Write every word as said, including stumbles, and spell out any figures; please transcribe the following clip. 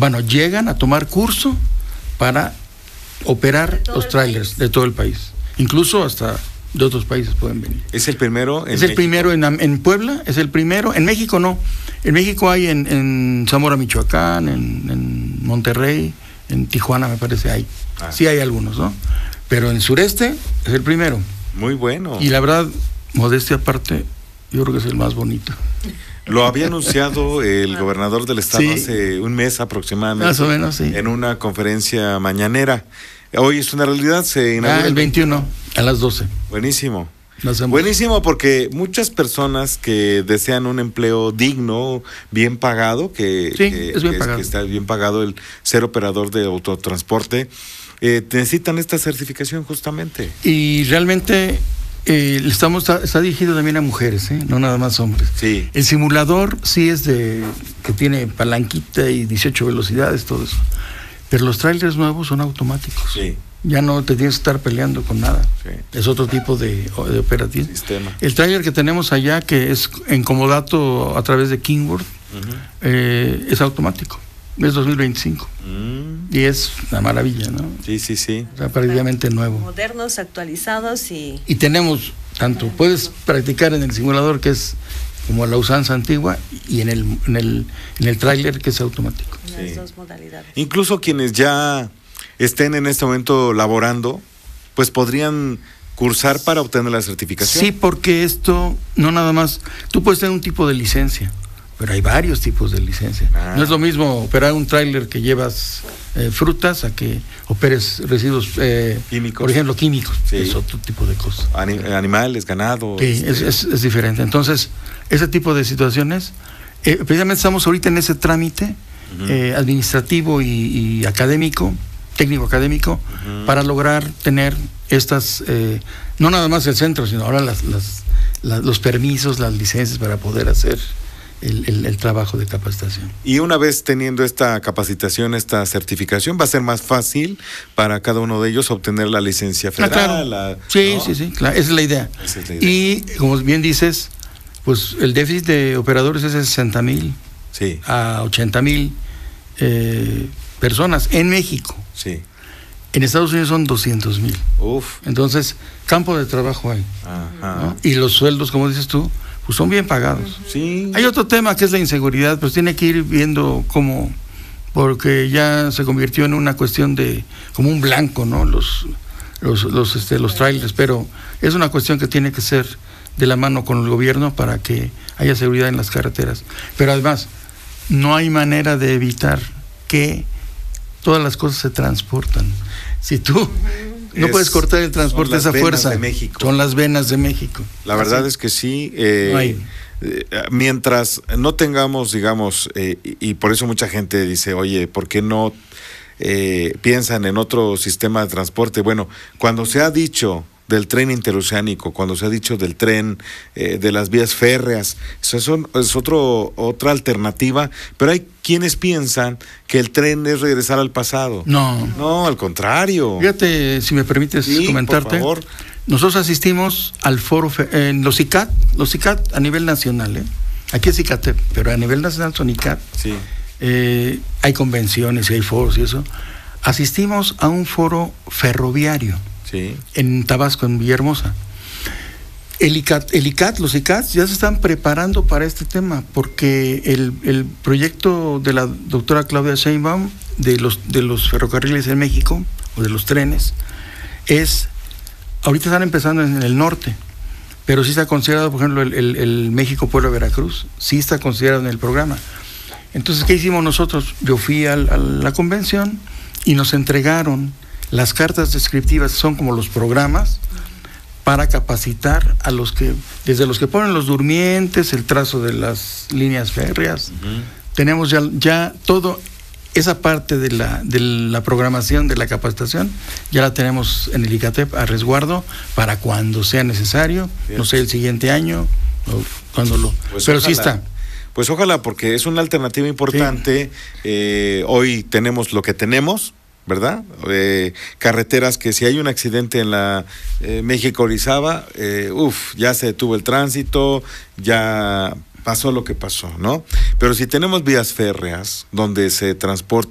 bueno, llegan a tomar curso para operar los trailers de todo el país. Incluso hasta de otros países pueden venir. ¿Es el primero en Es el México? primero en, en Puebla, es el primero. En México no. En México hay en, en Zamora, Michoacán, en, en Monterrey, en Tijuana me parece hay. Ah. Sí hay algunos, ¿no? Pero en el sureste es el primero. Muy bueno. Y la verdad, modestia aparte, yo creo que es el más bonito. Lo había anunciado el gobernador del estado sí. hace un mes aproximadamente. Más o menos, sí. En una conferencia mañanera. Hoy es una realidad, se inaugura. Ah, el veintiuno, a las doce. Buenísimo. Buenísimo, porque muchas personas que desean un empleo digno, bien pagado, que, sí, que, es bien que, pagado. que está bien pagado el ser operador de autotransporte, eh, necesitan esta certificación justamente. Y realmente eh, estamos está, está dirigido también a mujeres, ¿eh? No nada más hombres. Sí. El simulador sí es de que tiene palanquita y dieciocho velocidades, todo eso. Pero los trailers nuevos son automáticos. Sí. Ya no te tienes que estar peleando con nada. Sí. Es otro tipo de, de operativo. Sistema. El trailer que tenemos allá, que es en comodato a través de Kingworth, uh-huh. eh, es automático. Es dos mil veinticinco. Mm. Y es una maravilla, ¿no? Sí, sí, sí. O sea, prácticamente nuevo. Modernos, actualizados y... Y tenemos tanto, puedes practicar en el simulador, que es como la usanza antigua, y en el, en el, en el tráiler, que es automático. Las sí. dos modalidades. Incluso quienes ya estén en este momento laborando, pues podrían cursar para obtener la certificación. Sí, porque esto no nada más, tú puedes tener un tipo de licencia, pero hay varios tipos de licencia. Ah. No es lo mismo operar un tráiler que llevas eh, frutas a que operes residuos eh, químicos, por ejemplo químicos, sí. Es otro tipo de cosas. Anim- animales, ganado. Sí, este... es, es, es diferente. Entonces, ese tipo de situaciones, eh, precisamente estamos ahorita en ese trámite uh-huh. eh, administrativo y, y académico, técnico académico, uh-huh. para lograr tener estas, eh, no nada más el centro, sino ahora las, las, las, los permisos, las licencias para poder hacer el, el, el trabajo de capacitación. Y una vez teniendo esta capacitación, esta certificación, va a ser más fácil para cada uno de ellos obtener la licencia federal. Ah, claro. la, sí, ¿no? sí, sí, claro, esa es la idea. Esa es la idea. Y como bien dices, pues el déficit de operadores es de sesenta mil sí. a ochenta mil eh, personas en México. Sí. En Estados Unidos son doscientos mil. Uf. Entonces, campo de trabajo hay. Ajá. ¿No? Y los sueldos, como dices tú, pues son bien pagados. Sí. Hay otro tema que es la inseguridad, pues tiene que ir viendo cómo, porque ya se convirtió en una cuestión de, como un blanco, ¿no? Los, los, los, este, los trailers, pero es una cuestión que tiene que ser de la mano con el gobierno para que haya seguridad en las carreteras. Pero además, no hay manera de evitar que todas las cosas se transportan. Si tú no es, puedes cortar el transporte, esa fuerza. De México. Son las venas de México. La verdad Así. es que sí. Eh, no hay. eh, mientras no tengamos, digamos, eh, y, y por eso mucha gente dice, oye, ¿por qué no eh, piensan en otro sistema de transporte? Bueno, cuando se ha dicho del tren interoceánico, cuando se ha dicho del tren, eh, de las vías férreas, eso es, un, es otro, otra alternativa, pero hay quienes piensan que el tren es regresar al pasado. No. No, al contrario. Fíjate, si me permites sí, comentarte. Por favor. Nosotros asistimos al foro, en los I C A T, los I C A T a nivel nacional, ¿eh? Aquí es ICATEP, pero a nivel nacional son I C A T. Sí. Eh, hay convenciones y hay foros y eso. Asistimos a un foro ferroviario. Sí. En Tabasco, en Villahermosa. El I C A T, el I C A T, los I C A T ya se están preparando para este tema, porque el, el proyecto de la doctora Claudia Sheinbaum de los, de los ferrocarriles en México, o de los trenes, es, ahorita están empezando en el norte, pero sí está considerado, por ejemplo, el, el, el México-Puebla-Veracruz, sí está considerado en el programa. Entonces, ¿qué hicimos nosotros? Yo fui al, a la convención y nos entregaron las cartas descriptivas, son como los programas para capacitar a los que, desde los que ponen los durmientes, el trazo de las líneas férreas, uh-huh. tenemos ya, ya todo, esa parte de la, de la programación, de la capacitación, ya la tenemos en el ICATEP a resguardo para cuando sea necesario, Bien. no sé, el siguiente año, o cuando lo... Pues pero ojalá. sí está. Pues ojalá, porque es una alternativa importante. Sí. Eh, hoy tenemos lo que tenemos, ¿verdad? Eh, carreteras que si hay un accidente en la eh, México-Orizaba, eh, uff, ya se detuvo el tránsito, ya pasó lo que pasó, ¿no? Pero si tenemos vías férreas donde se transporta